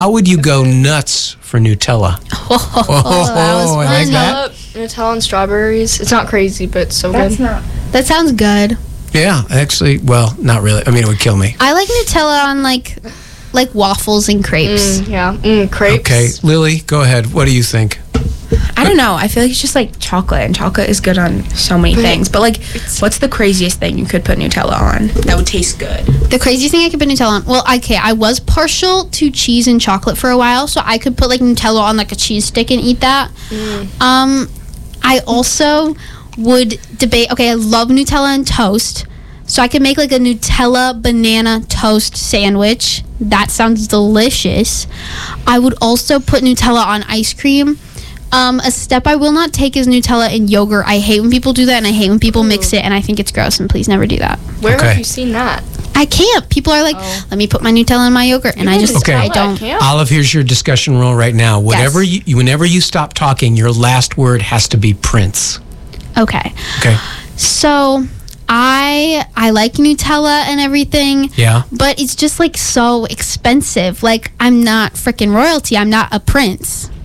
How would you go nuts for Nutella? That was I like fun. that. Nutella and strawberries. It's not crazy, but it's so good. That sounds good. Yeah, actually, well, not really. I mean, it would kill me. I like Nutella on like waffles and crepes. Crepes. Okay, Lily, go ahead. What do you think? I don't know. I feel like it's just like chocolate, and chocolate is good on so many things. But like, what's the craziest thing you could put Nutella on that would taste good? The craziest thing I could put Nutella on. Well, okay, I was partial to cheese and chocolate for a while, so I could put like Nutella on like a cheese stick and eat that. I also would debate. Okay, I love Nutella and toast, so I could make like a Nutella banana toast sandwich. That sounds delicious. I would also put Nutella on ice cream. A step I will not take is Nutella and yogurt. I hate when people do that, and I hate when people mix it, and I think it's gross, and please never do that. Where Okay. have you seen that? I can't. People are like, let me put my Nutella in my yogurt, and I just, Okay. I don't. Olive, here's your discussion rule right now. Whenever whenever you stop talking, your last word has to be Prince. Okay. Okay. So I like Nutella and everything. Yeah. But it's just like so expensive. Like, I'm not freaking royalty. I'm not a prince.